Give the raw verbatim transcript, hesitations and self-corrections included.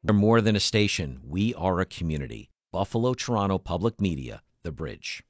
We're more than a station. We are a community. Buffalo Toronto Public Media, The Bridge.